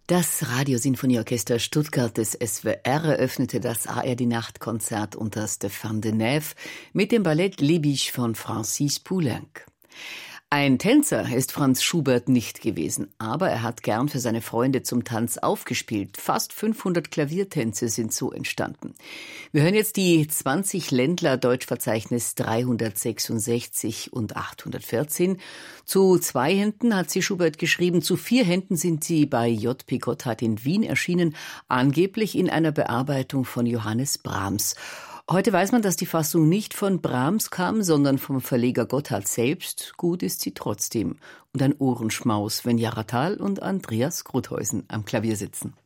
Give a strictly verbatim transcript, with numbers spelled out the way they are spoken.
Das Radiosinfonieorchester Stuttgart des S W R eröffnete das A R D-Nachtkonzert unter Stéphane Denève mit dem Ballett Les Biches von Francis Poulenc. Ein Tänzer ist Franz Schubert nicht gewesen, aber er hat gern für seine Freunde zum Tanz aufgespielt. Fast fünfhundert Klaviertänze sind so entstanden. Wir hören jetzt die zwanzig Ländler Deutschverzeichnis dreihundertsechsundsechzig und achthundertvierzehn. Zu zwei Händen hat sie Schubert geschrieben, zu vier Händen sind sie bei J P Gotthard in Wien erschienen, angeblich in einer Bearbeitung von Johannes Brahms. Heute weiß man, dass die Fassung nicht von Brahms kam, sondern vom Verleger Gotthard selbst. Gut ist sie trotzdem. Und ein Ohrenschmaus, wenn Jara Thal und Andreas Grutheusen am Klavier sitzen.